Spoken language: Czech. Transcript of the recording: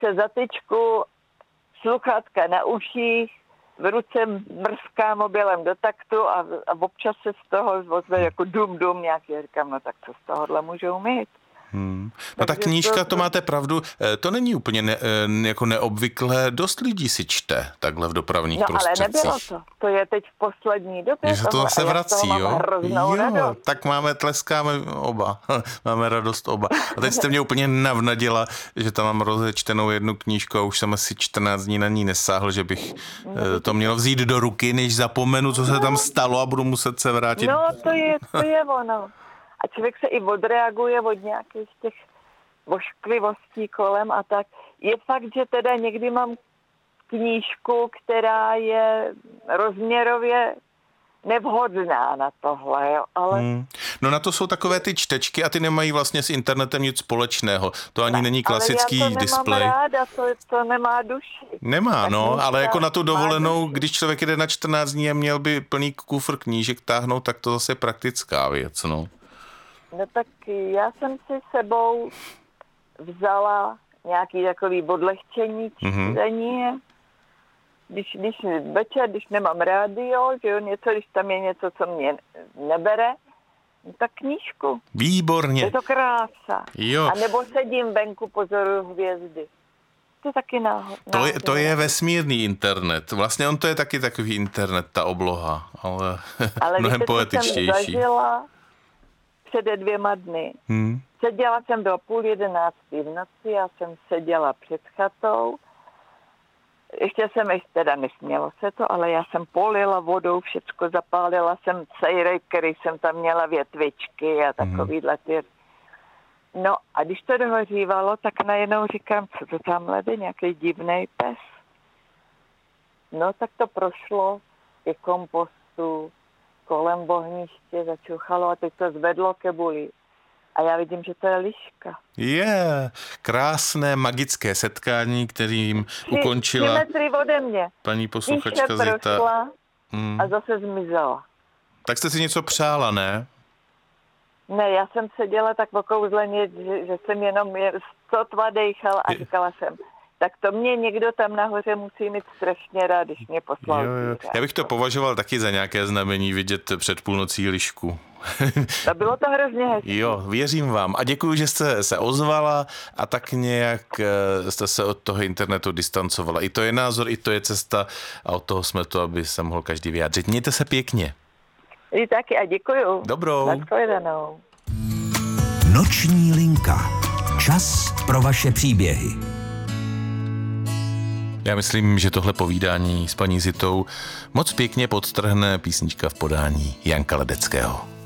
přes zatyčku, sluchátka na uších, v ruce mrská mobilem do taktu a občas se z toho ozve jako dum, nějaký. Já říkám, no tak co z tohohle můžou mít? No ta knížka, to máte pravdu, to není úplně jako neobvyklé, dost lidí si čte takhle v dopravních prostředcích. Ale nebylo to. To je teď v poslední době. Že se to zase vrací, jo? Radost. Tak tleskáme oba. Máme radost oba. A teď jste mě úplně navnadila, že tam mám rozečtenou jednu knížku a už jsem asi 14 dní na ní nesáhl, že bych to měl vzít do ruky, než zapomenu, co se tam stalo a budu muset se vrátit. No, to je ono. A člověk se i odreaguje od nějakých těch ošklivostí kolem a tak. Je fakt, že teda někdy mám knížku, která je rozměrově nevhodná na tohle, jo, ale... No na to jsou takové ty čtečky a ty nemají vlastně s internetem nic společného. To ani není klasický displej. Ale já to nemám ráda, to nemá duši. Nemá, ale jako na tu dovolenou, když člověk jede na 14 dní a měl by plný kufr knížek táhnout, tak to zase je praktická věc, no. No tak já jsem si sebou vzala nějaký takový odlehčení čtení. Když večer, když nemám rádio, že jo, když tam je něco, co mě nebere, no tak knížku. Výborně. Je to krása. Jo. A nebo sedím venku, pozoruju hvězdy. To je taky náhodné. To je vesmírný internet. Vlastně on to je taky takový internet, ta obloha, ale mnohem poetičtější. Jsem zažila před 2 dny. Seděla jsem do 10:30 v noci, já jsem seděla před chatou. Ještě teda nesmělo se to, ale já jsem polila vodou, všecko zapálila jsem sejrej, který jsem tam měla větvičky a takovýhle ty. No a když to dohořívalo, tak najednou říkám, co to tam lede, nějaký divnej pes. No tak to prošlo ke kompostu, kolem ohniště začuchalo a teď to zvedlo kebuli. A já vidím, že to je liška. Krásné magické setkání, kterým ukončila 3 metry ode mě. Paní posluchačka Zita. A zase zmizela. Tak jste si něco přála, ne? Ne, já jsem seděla tak okouzleně, že jsem jenom sotva dejchala a říkala jsem, tak to mě někdo tam nahoře musí mít strašně rád, když mě poslal. Jo. Já bych to považoval taky za nějaké znamení vidět před půlnocí lišku. To bylo to hrozně hezké. Jo, věřím vám a děkuji, že jste se ozvala a tak nějak jste se od toho internetu distancovala. I to je názor, i to je cesta a od toho jsme to, aby se mohl každý vyjádřit. Mějte se pěkně. I taky a děkuju. Dobrou. Nashledanou. Noční linka. Čas pro vaše příběhy. Já myslím, že tohle povídání s paní Zitou moc pěkně podtrhne písnička v podání Janka Ledeckého.